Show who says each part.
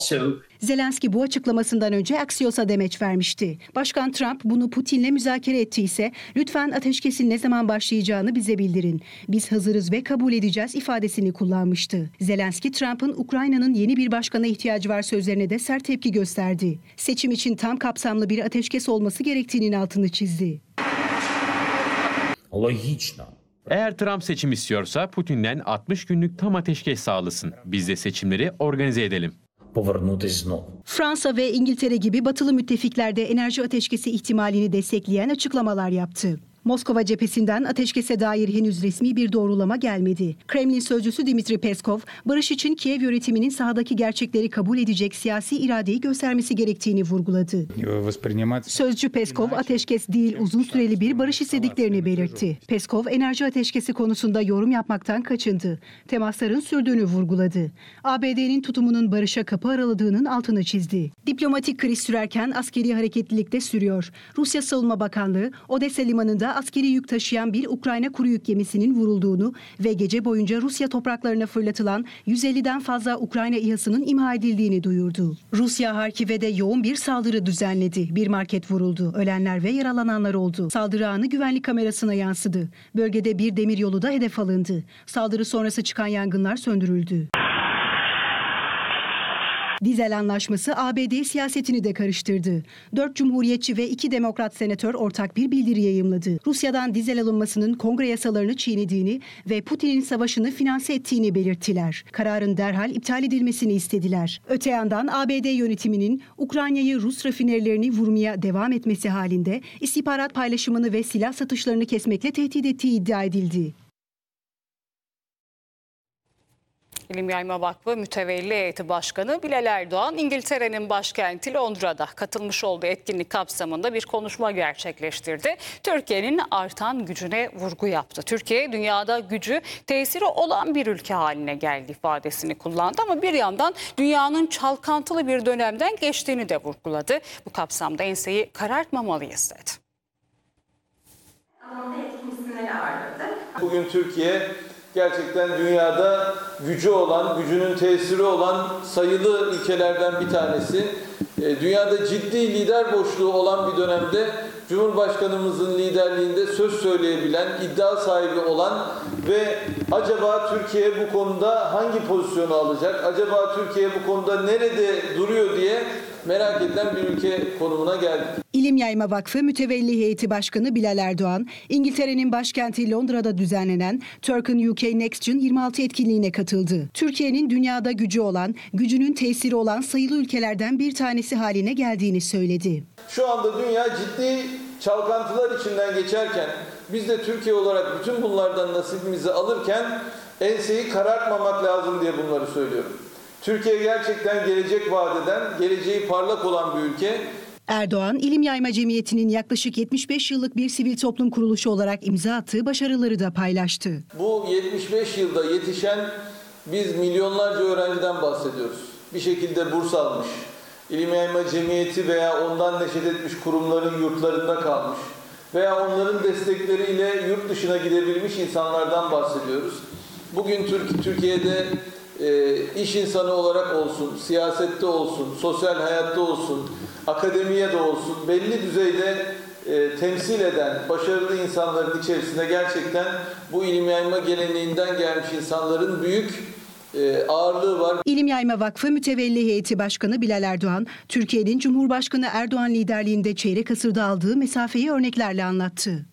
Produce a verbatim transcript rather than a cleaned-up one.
Speaker 1: Zelenski bu açıklamasından önce Axios'a demeç vermişti. Başkan Trump bunu Putin'le müzakere ettiyse lütfen ateşkesin ne zaman başlayacağını bize bildirin. Biz hazırız ve kabul edeceğiz ifadesini kullanmıştı. Zelenski, Trump'ın Ukrayna'nın yeni bir başkana ihtiyacı var sözlerine de sert tepki gösterdi. Seçim için tam kapsamlı bir ateşkes olması gerektiğinin altını çizdi.
Speaker 2: Logično.
Speaker 3: Eğer Trump seçim istiyorsa Putin'den altmış günlük tam ateşkes sağlasın. Biz de seçimleri organize edelim.
Speaker 1: Fransa ve İngiltere gibi batılı müttefiklerde enerji ateşkesi ihtimalini destekleyen açıklamalar yaptı. Moskova cephesinden ateşkese dair henüz resmi bir doğrulama gelmedi. Kremlin sözcüsü Dmitri Peskov, barış için Kiev yönetiminin sahadaki gerçekleri kabul edecek siyasi iradeyi göstermesi gerektiğini vurguladı. Sözcü Peskov, ateşkes değil uzun süreli bir barış istediklerini belirtti. Peskov, enerji ateşkesi konusunda yorum yapmaktan kaçındı. Temasların sürdüğünü vurguladı. A B D'nin tutumunun barışa kapı araladığının altını çizdi. Diplomatik kriz sürerken askeri hareketlilik de sürüyor. Rusya Savunma Bakanlığı, Odessa limanında askeri yük taşıyan bir Ukrayna kuru yük gemisinin vurulduğunu ve gece boyunca Rusya topraklarına fırlatılan yüz elliden fazla Ukrayna İHA'sının imha edildiğini duyurdu. Rusya Harkiv'e de yoğun bir saldırı düzenledi. Bir market vuruldu. Ölenler ve yaralananlar oldu. Saldırı anı güvenlik kamerasına yansıdı. Bölgede bir demiryolu da hedef alındı. Saldırı sonrası çıkan yangınlar söndürüldü. Dizel anlaşması A B D siyasetini de karıştırdı. Dört cumhuriyetçi ve iki demokrat senatör ortak bir bildiri yayımladı. Rusya'dan dizel alınmasının kongre yasalarını çiğnediğini ve Putin'in savaşını finanse ettiğini belirttiler. Kararın derhal iptal edilmesini istediler. Öte yandan A B D yönetiminin Ukrayna'yı Rus rafinerilerini vurmaya devam etmesi halinde istihbarat paylaşımını ve silah satışlarını kesmekle tehdit ettiği iddia edildi.
Speaker 4: İlim Yayma Vakfı Mütevelli Heyeti Başkanı Bilal Erdoğan, İngiltere'nin başkenti Londra'da katılmış olduğu etkinlik kapsamında bir konuşma gerçekleştirdi. Türkiye'nin artan gücüne vurgu yaptı. Türkiye, dünyada gücü, tesiri olan bir ülke haline geldi ifadesini kullandı ama bir yandan dünyanın çalkantılı bir dönemden geçtiğini de vurguladı. Bu kapsamda enseyi karartmamalıyız dedi.
Speaker 5: Bugün Türkiye gerçekten dünyada gücü olan, gücünün tesiri olan sayılı ülkelerden bir tanesi. Dünyada ciddi lider boşluğu olan bir dönemde Cumhurbaşkanımızın liderliğinde söz söyleyebilen, iddia sahibi olan ve acaba Türkiye bu konuda hangi pozisyonu alacak, acaba Türkiye bu konuda nerede duruyor diye merak edilen bir ülke konumuna geldik.
Speaker 1: İlim Yayma Vakfı Mütevelli Heyeti Başkanı Bilal Erdoğan, İngiltere'nin başkenti Londra'da düzenlenen Turkin U K Next Gen yirmi altı etkinliğine katıldı. Türkiye'nin dünyada gücü olan, gücünün tesiri olan sayılı ülkelerden bir tanesi haline geldiğini söyledi.
Speaker 5: Şu anda dünya ciddi çalkantılar içinden geçerken, biz de Türkiye olarak bütün bunlardan nasibimizi alırken enseyi karartmamak lazım diye bunları söylüyorum. Türkiye gerçekten gelecek vaat eden, geleceği parlak olan bir ülke.
Speaker 1: Erdoğan, İlim Yayma Cemiyeti'nin yaklaşık yetmiş beş yıllık bir sivil toplum kuruluşu olarak imza attığı başarıları da paylaştı.
Speaker 5: Bu yetmiş beş yılda yetişen biz milyonlarca öğrenciden bahsediyoruz. Bir şekilde burs almış, İlim Yayma Cemiyeti veya ondan neşet etmiş kurumların yurtlarında kalmış veya onların destekleriyle yurt dışına gidebilmiş insanlardan bahsediyoruz. Bugün Türkiye'de e, iş insanı olarak olsun, siyasette olsun, sosyal hayatta olsun, akademiye de olsun belli düzeyde e, temsil eden başarılı insanların içerisinde gerçekten bu ilim yayma geleneğinden gelmiş insanların büyük e, ağırlığı var.
Speaker 1: İlim Yayma Vakfı Mütevelli Heyeti Başkanı Bilal Erdoğan, Türkiye'nin Cumhurbaşkanı Erdoğan liderliğinde çeyrek asırda aldığı mesafeyi örneklerle anlattı.